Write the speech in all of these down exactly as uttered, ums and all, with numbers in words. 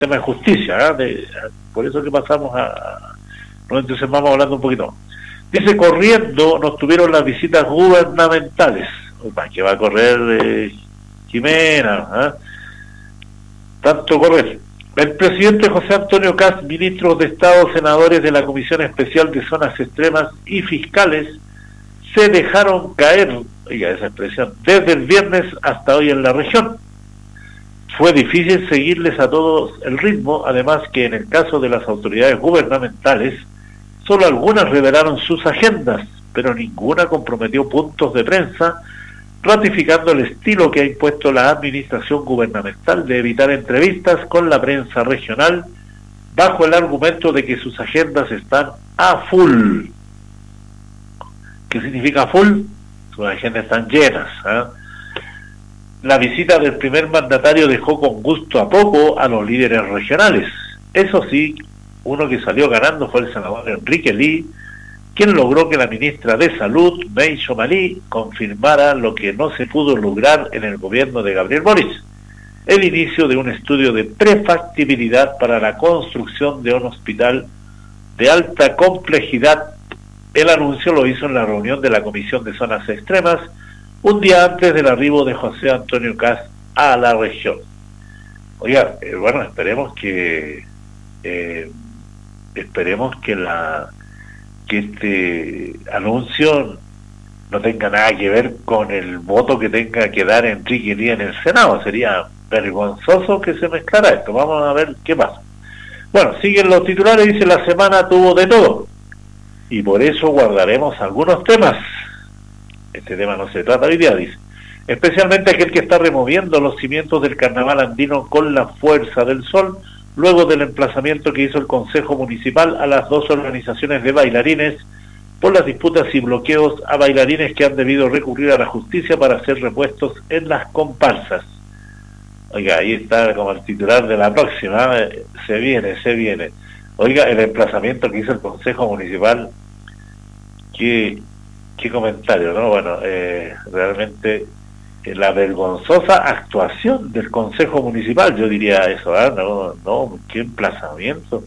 tema de justicia, ¿eh? de, por eso que pasamos a, a nos entusiasmamos hablando un poquito. Dice, corriendo nos tuvieron las visitas gubernamentales. ¿Para qué va a correr eh, Jimena? ¿eh? Tanto correr. El presidente José Antonio Kast, ministros de Estado, senadores de la Comisión Especial de Zonas Extremas y fiscales se dejaron caer, oiga esa expresión, desde el viernes hasta hoy en la región. Fue difícil seguirles a todos el ritmo, además que en el caso de las autoridades gubernamentales, solo algunas revelaron sus agendas, pero ninguna comprometió puntos de prensa, ratificando el estilo que ha impuesto la administración gubernamental de evitar entrevistas con la prensa regional, bajo el argumento de que sus agendas están a full. ¿Qué significa full? Sus agendas están llenas, ¿eh? La visita del primer mandatario dejó con gusto a poco a los líderes regionales. Eso sí, uno que salió ganando fue el senador Enrique Ly, quien logró que la ministra de Salud, May Chomali, confirmara lo que no se pudo lograr en el gobierno de Gabriel Boric, el inicio de un estudio de prefactibilidad para la construcción de un hospital de alta complejidad. El anuncio lo hizo en la reunión de la Comisión de Zonas Extremas, un día antes del arribo de José Antonio Kast a la región. Oiga, eh, bueno, esperemos que eh, esperemos que la que este anuncio no tenga nada que ver con el voto que tenga que dar Enrique Ly en el Senado. Sería vergonzoso que se mezclara esto. Vamos a ver qué pasa. Bueno, siguen los titulares. Dice, la semana tuvo de todo y por eso guardaremos algunos temas. Este tema no se trata hoy día, dice. Especialmente aquel que está removiendo los cimientos del carnaval andino con la fuerza del sol, luego del emplazamiento que hizo el Consejo Municipal a las dos organizaciones de bailarines por las disputas y bloqueos a bailarines que han debido recurrir a la justicia para ser repuestos en las comparsas. Oiga, ahí está como el titular de la próxima, eh, se viene, se viene. Oiga, el emplazamiento que hizo el Consejo Municipal, qué, qué comentario, ¿no? Bueno, eh, realmente eh, la vergonzosa actuación del Consejo Municipal, yo diría eso, ¿eh? No, no, qué emplazamiento.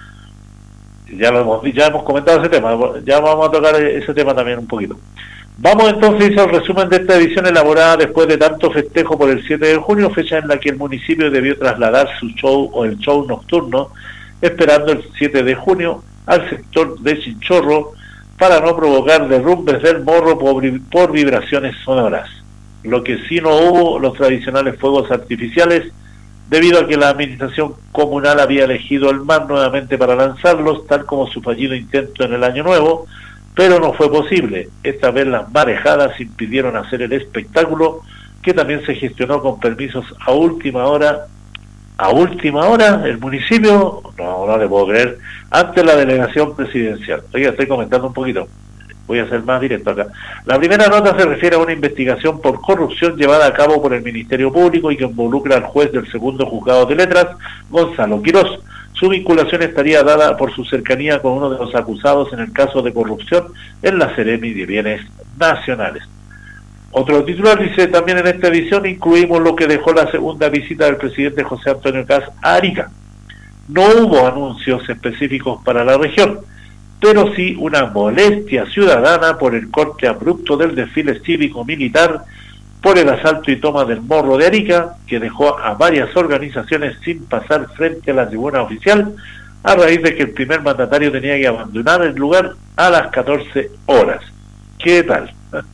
Ya lo hemos ya hemos comentado ese tema, ya vamos a tocar ese tema también un poquito. Vamos entonces al resumen de esta edición elaborada después de tanto festejo por el siete de junio, fecha en la que el municipio debió trasladar su show o el show nocturno, esperando el siete de junio al sector de Chinchorro para no provocar derrumbes del morro por, por vibraciones sonoras. Lo que sí no hubo los tradicionales fuegos artificiales, debido a que la administración comunal había elegido el mar nuevamente para lanzarlos, tal como su fallido intento en el año nuevo, pero no fue posible. Esta vez las marejadas impidieron hacer el espectáculo, que también se gestionó con permisos a última hora. A última hora, el municipio, no, no le puedo creer, ante la delegación presidencial. Oiga, estoy comentando un poquito, voy a ser más directo acá. La primera nota se refiere a una investigación por corrupción llevada a cabo por el Ministerio Público y que involucra al juez del segundo juzgado de letras, Gonzalo Quirós. Su vinculación estaría dada por su cercanía con uno de los acusados en el caso de corrupción en la Seremi de Bienes Nacionales. Otro titular dice, también en esta edición incluimos lo que dejó la segunda visita del presidente José Antonio Kast a Arica. No hubo anuncios específicos para la región, pero sí una molestia ciudadana por el corte abrupto del desfile cívico-militar, por el asalto y toma del Morro de Arica, que dejó a varias organizaciones sin pasar frente a la tribuna oficial, a raíz de que el primer mandatario tenía que abandonar el lugar a las catorce horas. ¿Qué tal?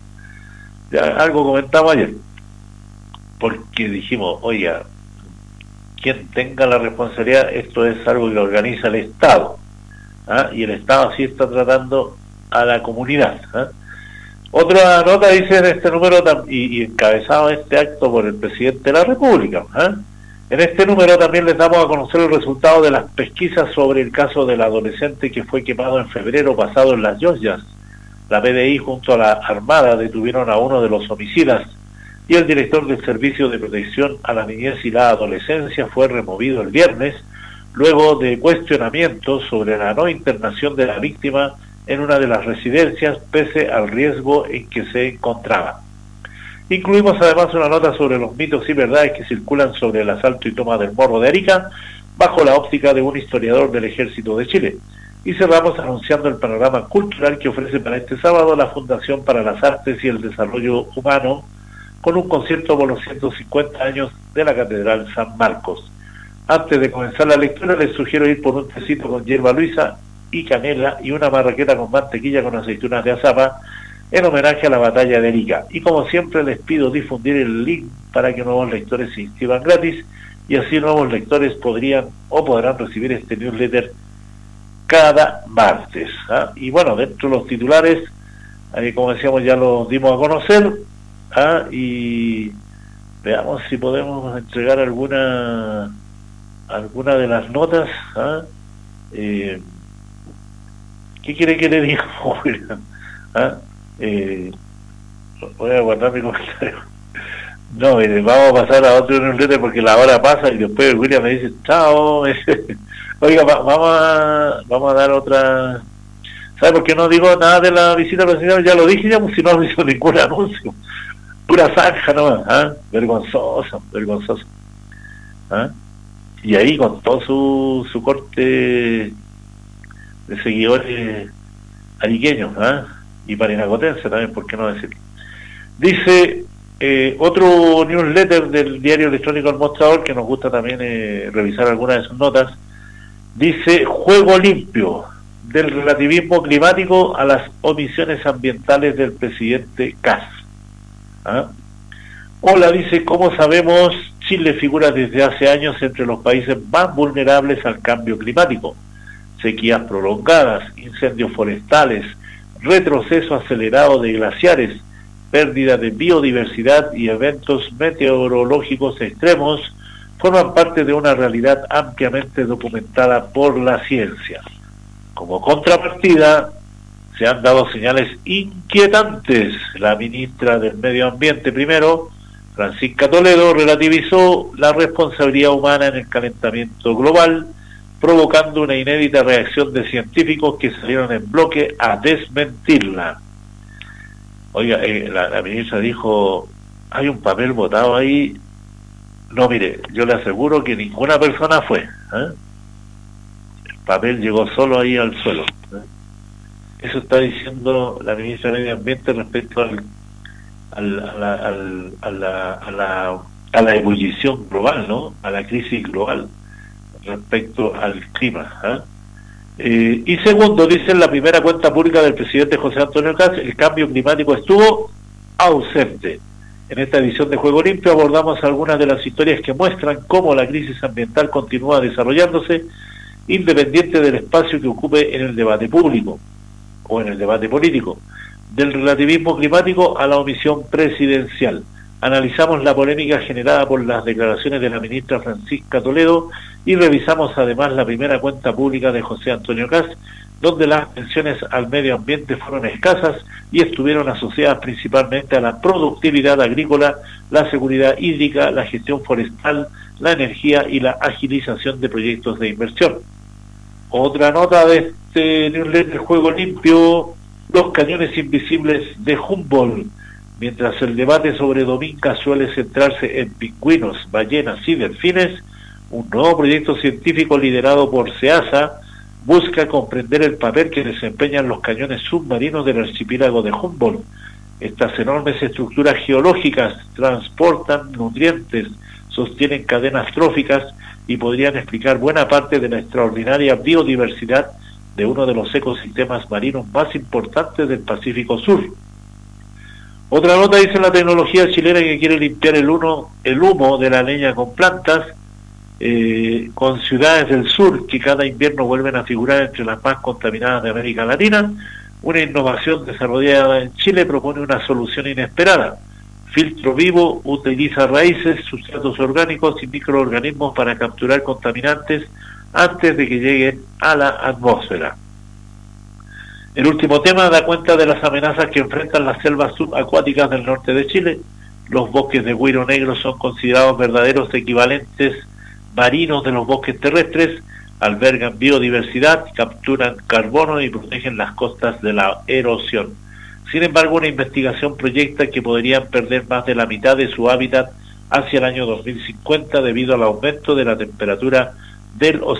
Ya algo comentamos ayer, porque dijimos, oiga, quien tenga la responsabilidad, esto es algo que organiza el Estado, ¿ah? Y el Estado sí está tratando a la comunidad, ¿ah? Otra nota dice en este número, y, y encabezado este acto por el presidente de la República, ¿eh? En este número también les damos a conocer el resultado de las pesquisas sobre el caso del adolescente que fue quemado en febrero pasado en Las Lloyas. La P D I junto a la Armada detuvieron a uno de los homicidas y el director del Servicio de Protección a la Niñez y la Adolescencia fue removido el viernes, luego de cuestionamientos sobre la no internación de la víctima en una de las residencias, pese al riesgo en que se encontraba. Incluimos además una nota sobre los mitos y verdades que circulan sobre el asalto y toma del Morro de Arica, bajo la óptica de un historiador del Ejército de Chile. Y cerramos anunciando el panorama cultural que ofrece para este sábado la Fundación para las Artes y el Desarrollo Humano, con un concierto por los ciento cincuenta años de la Catedral San Marcos. Antes de comenzar la lectura, les sugiero ir por un tecito con hierba luisa y canela y una marraqueta con mantequilla con aceitunas de azapa en homenaje a la batalla de Arica. Y como siempre, les pido difundir el link para que nuevos lectores se inscriban gratis y así nuevos lectores podrían o podrán recibir este newsletter cada martes. ¿ah? Y bueno, dentro de los titulares, eh, como decíamos, ya los dimos a conocer. ¿ah? Y veamos si podemos entregar alguna alguna de las notas. ¿ah? Eh, ¿Qué quiere que le diga? ¿ah? eh, voy a guardar mi comentario. No, mire, vamos a pasar a otro newsletter porque la hora pasa y después William me dice chao. Oiga, va, vamos a vamos a dar otra. ¿Sabe por qué no digo nada de la visita presidencial? Ya lo dije, ya, pues, si no hizo ningún anuncio. Pura zanja nomás, ¿ah? Vergonzoso, vergonzoso. ¿ah? Y ahí con todo su, su corte de seguidores ariqueños, ¿ah? Y parinacotense también, ¿por qué no decirlo? Dice eh, otro newsletter del diario electrónico El Mostrador, que nos gusta también eh, revisar algunas de sus notas, dice: juego limpio, del relativismo climático a las omisiones ambientales del presidente Kast. ¿Ah? Hola, dice: ¿cómo sabemos? Chile figura desde hace años entre los países más vulnerables al cambio climático. Sequías prolongadas, incendios forestales, retroceso acelerado de glaciares, pérdida de biodiversidad y eventos meteorológicos extremos forman parte de una realidad ampliamente documentada por la ciencia. Como contrapartida, se han dado señales inquietantes. La ministra del Medio Ambiente primero, Francisca Toledo, relativizó la responsabilidad humana en el calentamiento global, provocando una inédita reacción de científicos que salieron en bloque a desmentirla. Oiga, eh, la, la ministra dijo: hay un papel botado ahí. No, mire, yo le aseguro que ninguna persona fue. ¿eh? El papel llegó solo ahí al suelo. ¿eh? Eso está diciendo la ministra de Medio Ambiente respecto al, al, a, la, al, a, la, a, la, a la ebullición global, ¿no? A la crisis global respecto al clima. ¿eh? Eh, y segundo, dice en la primera cuenta pública del presidente José Antonio Kast, el cambio climático estuvo ausente. En esta edición de Juego Limpio abordamos algunas de las historias que muestran cómo la crisis ambiental continúa desarrollándose independiente del espacio que ocupe en el debate público o en el debate político, del relativismo climático a la omisión presidencial. Analizamos la polémica generada por las declaraciones de la ministra Francisca Toledo y revisamos además la primera cuenta pública de José Antonio Kast, donde las menciones al medio ambiente fueron escasas y estuvieron asociadas principalmente a la productividad agrícola, la seguridad hídrica, la gestión forestal, la energía y la agilización de proyectos de inversión. Otra nota de este newsletter Juego Limpio: los cañones invisibles de Humboldt. Mientras el debate sobre Dominga suele centrarse en pingüinos, ballenas y delfines, un nuevo proyecto científico liderado por SEASA busca comprender el papel que desempeñan los cañones submarinos del archipiélago de Humboldt. Estas enormes estructuras geológicas transportan nutrientes, sostienen cadenas tróficas y podrían explicar buena parte de la extraordinaria biodiversidad de uno de los ecosistemas marinos más importantes del Pacífico Sur. Otra nota dice: la tecnología chilena que quiere limpiar el, uno, el humo de la leña con plantas, eh, con ciudades del sur que cada invierno vuelven a figurar entre las más contaminadas de América Latina. Una innovación desarrollada en Chile propone una solución inesperada. Filtro Vivo utiliza raíces, sustratos orgánicos y microorganismos para capturar contaminantes antes de que lleguen a la atmósfera. El último tema da cuenta de las amenazas que enfrentan las selvas subacuáticas del norte de Chile. Los bosques de güiro negro son considerados verdaderos equivalentes marinos de los bosques terrestres, albergan biodiversidad, capturan carbono y protegen las costas de la erosión. Sin embargo, una investigación proyecta que podrían perder más de la mitad de su hábitat hacia el año dos mil cincuenta debido al aumento de la temperatura del